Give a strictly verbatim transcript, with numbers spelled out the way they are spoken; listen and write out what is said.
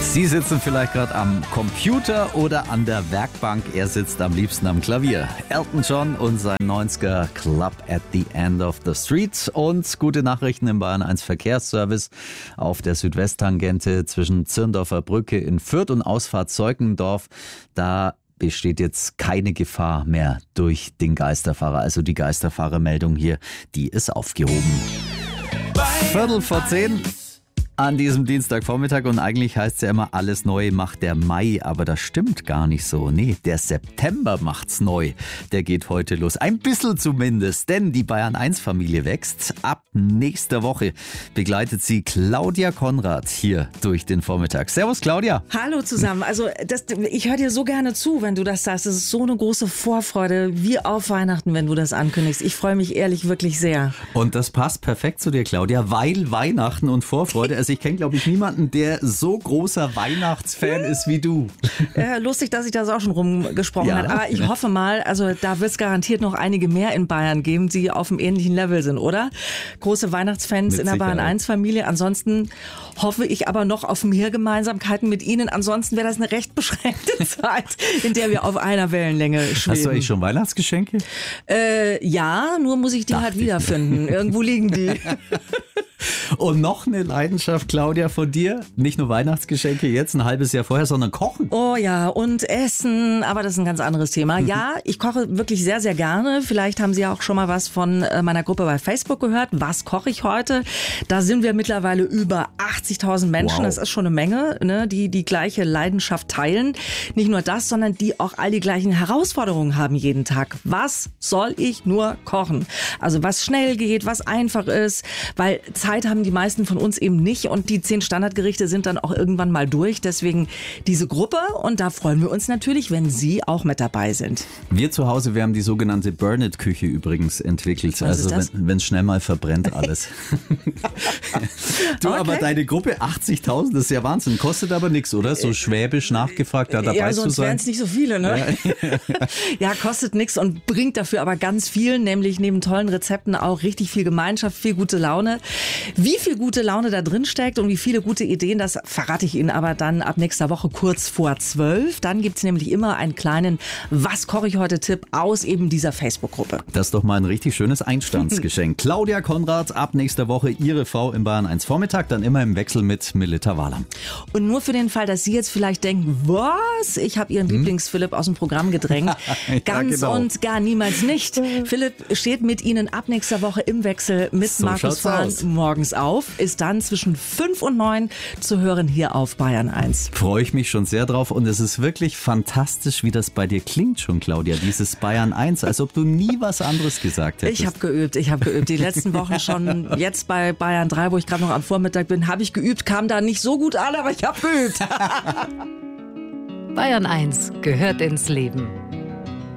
Sie sitzen vielleicht gerade am Computer oder an der Werkbank. Er sitzt am liebsten am Klavier. Elton John und sein neunziger Club at the End of the Street. Und gute Nachrichten im Bayern eins Verkehrsservice auf der Südwesttangente zwischen Zirndorfer Brücke in Fürth und Ausfahrt Zeukendorf. Da besteht jetzt keine Gefahr mehr durch den Geisterfahrer. Also die Geisterfahrermeldung hier, die ist aufgehoben. Viertel vor zehn. An diesem Dienstagvormittag, und eigentlich heißt es ja immer, alles neu macht der Mai, aber das stimmt gar nicht so. Nee, der September macht's neu. Der geht heute los. Ein bisschen zumindest, denn die Bayern eins Familie wächst. Ab nächster Woche begleitet sie Claudia Konrad hier durch den Vormittag. Servus Claudia. Hallo zusammen. Also das, ich höre dir so gerne zu, wenn du das sagst. Es ist so eine große Vorfreude, wie auf Weihnachten, wenn du das ankündigst. Ich freue mich ehrlich wirklich sehr. Und das passt perfekt zu dir, Claudia, weil Weihnachten und Vorfreude, also ich kenne, glaube ich, niemanden, der so großer Weihnachtsfan ist wie du. Äh, lustig, dass ich das auch schon rumgesprochen Ja. habe. Aber ich hoffe mal, also da wird es garantiert noch einige mehr in Bayern geben, die auf einem ähnlichen Level sind, oder? Große Weihnachtsfans Mit in der Bayern Sicherheit. eins Familie. Ansonsten hoffe ich aber noch auf mehr Gemeinsamkeiten mit Ihnen. Ansonsten wäre das eine recht beschränkte Zeit, in der wir auf einer Wellenlänge schweben. Hast du eigentlich schon Weihnachtsgeschenke? Äh, ja, nur muss ich die Dachte halt ich. wiederfinden. Irgendwo liegen die. Und noch eine Leidenschaft, Claudia, von dir. Nicht nur Weihnachtsgeschenke jetzt ein halbes Jahr vorher, sondern Kochen. Oh ja, und Essen, aber das ist ein ganz anderes Thema. Ja, ich koche wirklich sehr, sehr gerne. Vielleicht haben Sie ja auch schon mal was von äh, meiner Gruppe bei Facebook gehört. Was koche ich heute? Da sind wir mittlerweile über achtzigtausend Menschen. Wow. Das ist schon eine Menge, ne, die die gleiche Leidenschaft teilen. Nicht nur das, sondern die auch all die gleichen Herausforderungen haben jeden Tag. Was soll ich nur kochen? Also was schnell geht, was einfach ist, weil Zeit haben die meisten von uns eben nicht und die zehn Standardgerichte sind dann auch irgendwann mal durch. Deswegen diese Gruppe, und da freuen wir uns natürlich, wenn Sie auch mit dabei sind. Wir zu Hause, wir haben die sogenannte Burn-It-Küche übrigens entwickelt. Was also ist das? wenn es schnell mal verbrennt alles. Du, Okay. aber deine Gruppe achtzigtausend, das ist ja Wahnsinn. Kostet aber nichts, oder? So schwäbisch nachgefragt, da dabei ja, zu sonst wären sein. es nicht so viele, ne? Ja, kostet nichts und bringt dafür aber ganz viel, nämlich neben tollen Rezepten auch richtig viel Gemeinschaft, viel gute Laune. Wie viel gute Laune da drin steckt und wie viele gute Ideen, das verrate ich Ihnen aber dann ab nächster Woche kurz vor zwölf. Dann gibt's nämlich immer einen kleinen Was koche ich heute Tipp aus eben dieser Facebook-Gruppe. Das ist doch mal ein richtig schönes Einstandsgeschenk. Claudia Konrad, ab nächster Woche Ihre Frau im Bayern eins Vormittag, dann immer im Wechsel mit Melita Wahler. Und nur für den Fall, dass Sie jetzt vielleicht denken, was? Ich habe Ihren Lieblings-Philipp aus dem Programm gedrängt. Ja, Ganz genau. und gar niemals nicht. Philipp steht mit Ihnen ab nächster Woche im Wechsel mit So Markus schaut's Fahn aus. morgens auf. Ist dann zwischen fünf und neun zu hören hier auf Bayern eins. Freue ich mich schon sehr drauf und es ist wirklich fantastisch, wie das bei dir klingt schon, Claudia, dieses Bayern eins, als ob du nie was anderes gesagt hättest. Ich habe geübt, ich habe geübt. Die letzten Wochen schon, jetzt bei Bayern drei, wo ich gerade noch am Vormittag bin, habe ich geübt, kam da nicht so gut an, aber ich habe geübt. Bayern eins gehört ins Leben.